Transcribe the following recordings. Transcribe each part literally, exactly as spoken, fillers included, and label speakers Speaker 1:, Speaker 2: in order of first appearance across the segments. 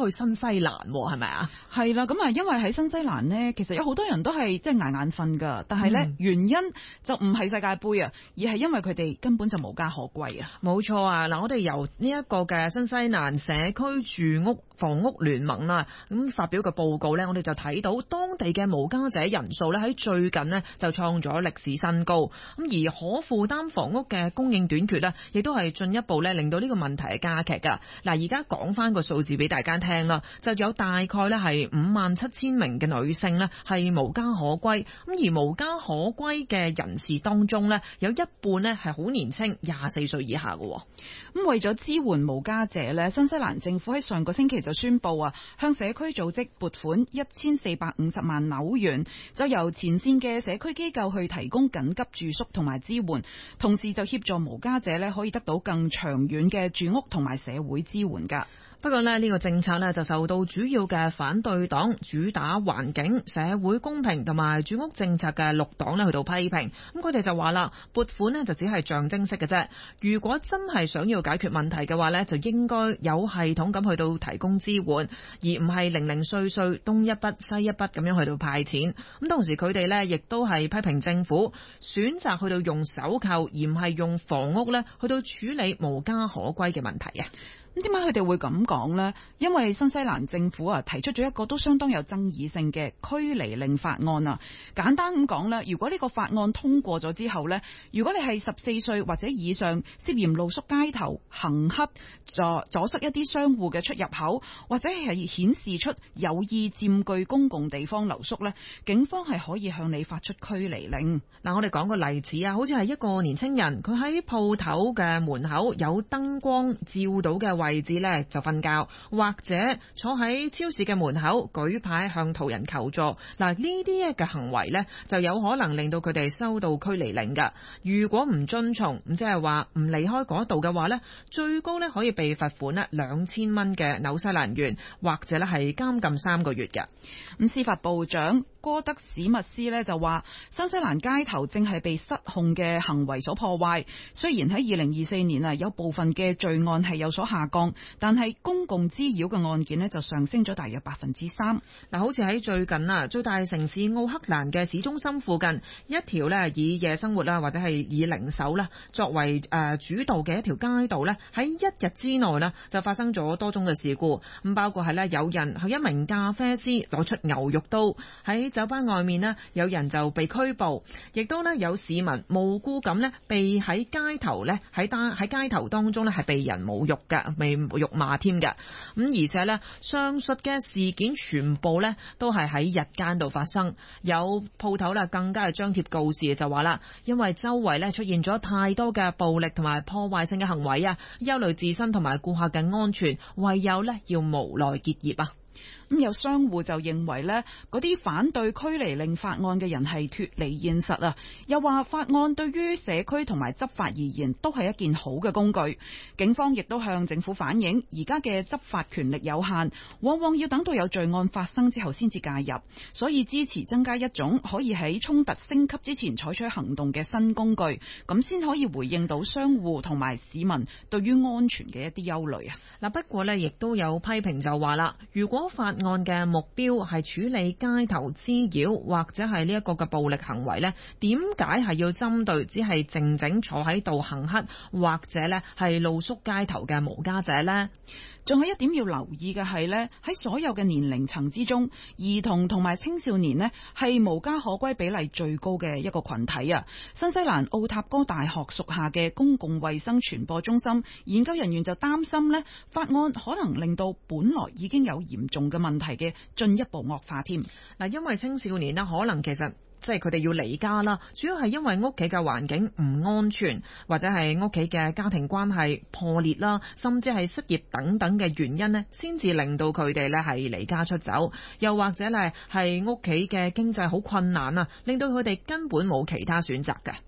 Speaker 1: 去新西蘭，係咪啊？
Speaker 2: 係啦，咁啊，因為喺新西蘭呢，其實有好多人都係即係捱眼瞓噶，但係呢、嗯、原因就唔係世界盃啊，而係因為佢哋根本就無家可歸啊。
Speaker 1: 冇錯啊！嗱，我哋由呢一個嘅新西蘭社區住屋房屋聯盟啊，咁發表嘅報告呢，我哋就睇到當地嘅無家者人數呢，喺最近呢就創咗歷史新高。咁而可負擔房屋嘅供應短缺呢，亦都係進一步呢令到呢個問題加劇噶。嗱，而家講翻個數字俾大家聽啦，就有大概呢係五萬七千名嘅女性呢係無家可歸。咁而無家可歸嘅人士當中呢，有一半呢係好年輕，廿四歲以下嘅。
Speaker 2: 咁為咗支援無家者呢，新西蘭政府喺上個星期就宣布啊，向社區組織撥款一千四百五十萬紐元，就由前線嘅社區機構去提供緊急住宿同埋支援，同時就協助無家者呢可以得到更長遠嘅住屋同埋社會支援噶。
Speaker 1: 不過呢，呢個政策呢就受到主要嘅反對黨主打環境、社會公平同埋住屋政策嘅綠黨呢去到批評。咁佢哋就話啦，撥款呢就只係象徵式嘅啫。如果真係想要解決問題嘅話呢，就應該有系統咁去到提供支援，而唔係零零碎碎東一筆西一筆咁樣去到派錢。咁同時佢哋呢亦都係批評政府選擇去到用手扣，而唔係用房屋呢去到處理無家可歸嘅問題啊。
Speaker 2: 咁點解佢哋會咁講呢？因為新西蘭政府啊提出咗一個都相當有爭議性嘅驅離令法案啊。簡單咁講咧，如果呢個法案通過咗之後呢，如果你係十四歲或者以上，涉嫌露宿街頭、行乞、阻阻塞一啲商戶嘅出入口，或者係顯示出有意佔據公共地方留宿呢，警方係可以向你發出驅離令。
Speaker 1: 嗱，我哋講個例子啊，好似係一個年青人，佢喺鋪頭嘅門口有燈光照到嘅位位置咧就瞓覺，或者坐喺超市嘅門口舉牌向途人求助。嗱，呢啲嘅行為咧就有可能令到佢哋收到驅離令噶。如果唔遵從，咁即係話唔離開嗰度嘅話咧，最高咧可以被罰款咧兩千蚊嘅紐西蘭元，或者咧係監禁三個月嘅。
Speaker 2: 咁司法部長哥德史密斯咧就話，新西蘭街頭正係被失控嘅行為所破壞。雖然喺二零二四年啊，有部分嘅罪案係有所下降，但係公共滋擾嘅案件呢就上升咗大約百分之三。
Speaker 1: 嗱，好似喺最近啊，最大城市奧克蘭嘅市中心附近一條呢以夜生活啦，或者係以零售啦作為誒主導嘅一條街道呢，喺一日之內呢就發生咗多宗嘅事故。咁包括係呢，有人向一名咖啡師攞出牛肉刀，喺酒吧外面呢有人就被拘捕，亦都呢有市民無辜咁呢被喺街頭呢喺喺街頭當中呢係被人侮辱嘅，被辱罵添嘅。咁而且呢，上述嘅事件全部呢都係喺日間度發生。有鋪頭啦更加係張貼告示，就話啦，因為周圍呢出現咗太多嘅暴力同埋破壞性嘅行為啊，憂慮自身同埋顧客嘅安全，唯有呢要無奈結業啊。
Speaker 2: 咁有商戶就認為呢嗰啲反對驅離令法案嘅人係脫離現實啊，又話法案對於社區同埋執法而言都係一件好嘅工具。警方亦都向政府反映，而家嘅執法權力有限，往往要等到有罪案發生之後先至介入，所以支持增加一種可以喺衝突升級之前採取行動嘅新工具，咁先可以回應到商戶同埋市民對於安全嘅一啲憂慮啊。
Speaker 1: 嗱，不過呢亦都有批評就話啦，如果法案嘅目標係處理街頭滋擾或者係呢一個嘅暴力行為呢，點解係要針對只係靜靜坐喺度行乞或者呢係露宿街頭嘅無家者呢？
Speaker 2: 仲有一點要留意嘅係呢，喺所有嘅年齡層之中，兒童同埋青少年呢係無家可歸比例最高嘅一個群體啊。新西蘭奧塔哥大學屬下嘅公共衛生傳播中心研究人員就擔心呢，法案可能令到本來已經有嚴重嘅問題嘅進一步惡化添。
Speaker 1: 嗱，因為青少年呢可能其實即係佢哋要離家啦，主要係因為屋企嘅環境唔安全，或者係屋企嘅家庭關係破裂啦，甚至係失業等等嘅原因呢，先至令到佢哋呢係離家出走，又或者呢係屋企嘅經濟好困難啊，令到佢哋根本冇其他選擇嘅。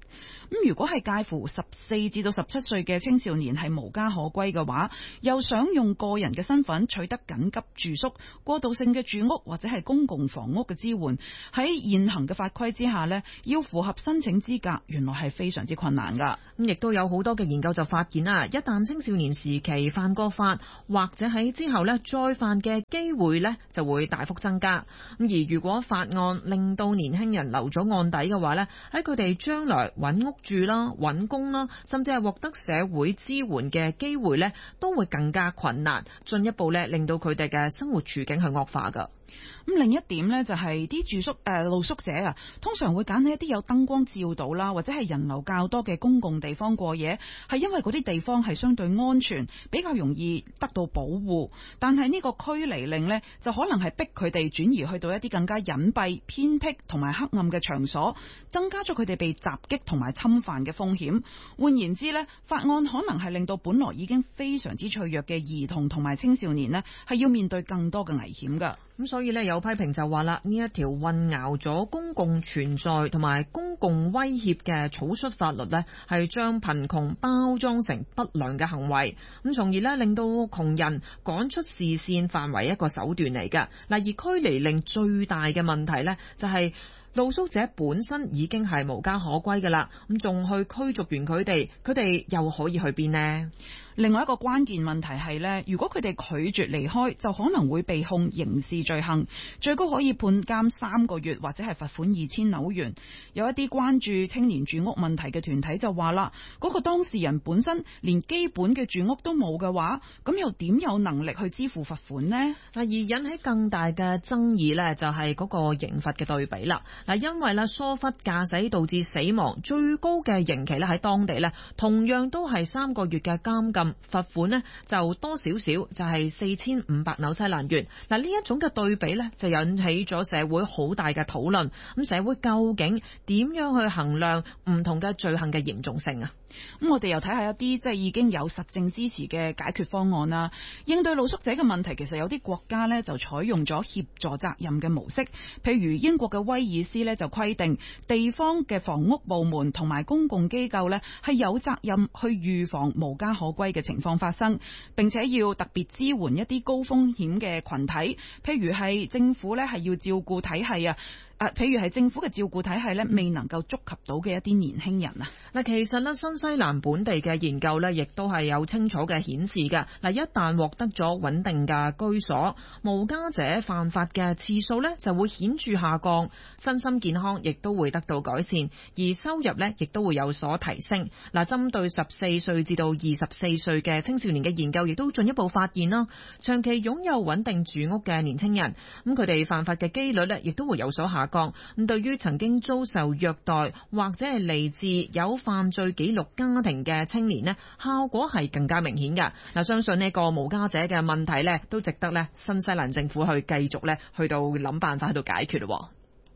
Speaker 2: 咁如果係介乎十四至到十七歲嘅青少年係無家可歸嘅話，又想用個人嘅身份取得緊急住宿、過渡性嘅住屋或者係公共房屋嘅支援，喺現行嘅法規之下呢，要符合申請資格，原來係非常之困難噶。
Speaker 1: 咁亦都有好多嘅研究就發現啦，一旦青少年時期犯過法，或者喺之後呢再犯嘅機會呢就會大幅增加。咁而如果法案令到年輕人留咗案底嘅話呢，喺佢哋將來揾屋住啦、揾工啦，甚至係獲得社會支援嘅機會呢，都會更加困難，進一步呢令到佢哋嘅生活處境係惡化噶。
Speaker 2: 咁另一點呢，就係啲住宿誒、呃、露宿者啊，通常會揀喺一啲有燈光照到啦，或者係人流較多嘅公共地方過夜，係因為嗰啲地方係相對安全，比較容易得到保護。但係呢個驅離令呢，就可能係逼佢哋轉移去到一啲更加隱蔽、偏僻同埋黑暗嘅場所，增加咗佢哋被襲擊同埋侵犯嘅風險。換言之呢，法案可能係令到本來已經非常之脆弱嘅兒童同埋青少年呢，係要面對更多嘅危險㗎。
Speaker 1: 咁所以呢，有批評就話啦，呢一條混淆咗公共存在同埋公共威脅嘅草率法律呢，係將貧窮包裝成不良嘅行為，咁從而呢令到窮人趕出視線範圍一個手段嚟㗎。嗱，而驅離令最大嘅問題呢，就係露宿者本身已經係無家可歸㗎啦，咁仲去驅逐完佢哋，佢哋又可以去邊呢？
Speaker 2: 另外一個關鍵問題係呢，如果佢哋拒絕離開，就可能會被控刑事罪行，最高可以判監三個月或者係罰款二千紐元。有一啲關注青年住屋問題嘅團體就話啦，嗰個當事人本身連基本嘅住屋都冇嘅話，咁又點有能力去支付罰款呢？
Speaker 1: 而引起更大嘅爭議呢，就係嗰個刑罰嘅對比啦。嗱，因為咧疏忽駕駛導致死亡，最高嘅刑期咧喺當地咧，同樣都係三個月嘅監禁。罰款呢就多少少，就係四千五百紐西蘭元。嗱，呢一種嘅對比呢，就引起咗社會好大嘅討論。咁社會究竟點樣去衡量唔同嘅罪行嘅嚴重性啊？
Speaker 2: 咁我哋又睇下一啲即係已經有實證支持嘅解決方案啦。應對露宿者嘅問題，其實有啲國家呢就採用咗協助責任嘅模式。譬如英國嘅威爾斯呢就規定，地方嘅房屋部門同埋公共機構呢係有責任去預防無家可歸嘅情況發生，並且要特別支援一啲高風險嘅群體，譬如係政府呢係要照顧體系啊。誒，譬如係政府嘅照顧體系咧，未能夠觸及到嘅一啲年輕人啊。
Speaker 1: 嗱，其實咧，新西蘭本地嘅研究咧，亦都係有清楚嘅顯示嘅。嗱，一旦獲得咗穩定嘅居所，無家者犯法嘅次數咧就會顯著下降，身心健康亦都會得到改善，而收入咧亦都會有所提升。嗱，針對十四歲至到二十四歲嘅青少年嘅研究，亦都進一步發現啦，長期擁有穩定住屋嘅年輕人，咁佢哋犯法嘅機率咧，亦都會有所下降。咁對於曾經遭受虐待或者係嚟自有犯罪記錄家庭嘅青年呢，效果係更加明顯㗎。嗱，相信呢個無家者嘅問題呢，都值得呢新西蘭政府去繼續呢去到諗辦法去到解決咯。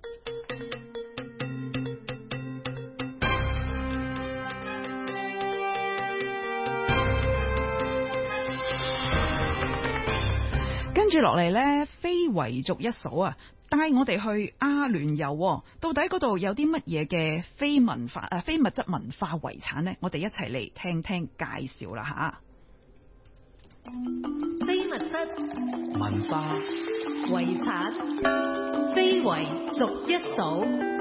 Speaker 2: 跟住落嚟呢，非遺族一數啊，帶我哋去阿聯酋，到底嗰度有啲乜嘢嘅非文化誒非物質文化遺產呢？我哋一齊嚟聽聽介紹啦吓。
Speaker 3: 非物質
Speaker 4: 文化
Speaker 3: 遺產，非遺族一數。